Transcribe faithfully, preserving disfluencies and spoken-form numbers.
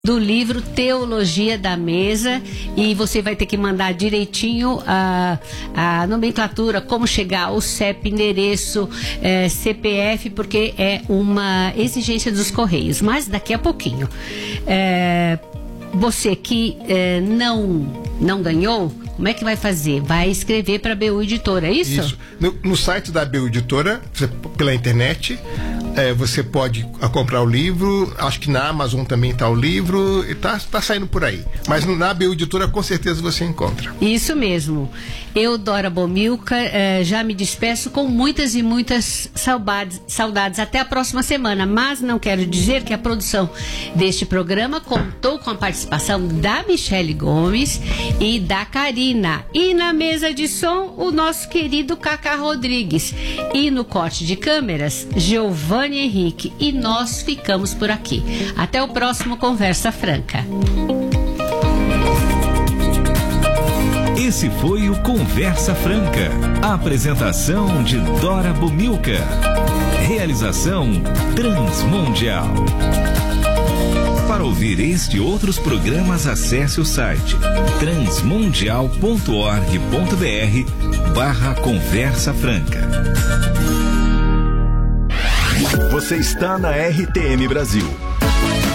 do livro Teologia da Mesa, e você vai ter que mandar direitinho a, a nomenclatura, como chegar, o C E P, endereço, é, C P F, porque é uma exigência dos Correios, mas daqui a pouquinho. É, você que é, não, não ganhou, como é que vai fazer? Vai escrever para a B U Editora, é isso? Isso. No, no site da B U Editora, você, pela internet, é, você pode a, comprar o livro. Acho que na Amazon também está o livro. E tá, tá saindo por aí. Mas na B U Editora, com certeza, você encontra. Isso mesmo. Eu, Dora Bomilca, eh, já me despeço com muitas e muitas saudades, saudades. Até a próxima semana. Mas não quero dizer que a produção deste programa contou com a participação da Michele Gomes e da Karina. E na mesa de som, o nosso querido Cacá Rodrigues. E no corte de câmeras, Giovanni Henrique. E nós ficamos por aqui. Até o próximo Conversa Franca. Esse foi o Conversa Franca. A apresentação de Dora Bomilca. Realização Transmundial. Para ouvir este e outros programas, acesse o site transmundial ponto org ponto br barra Conversa Franca. Você está na R T M Brasil.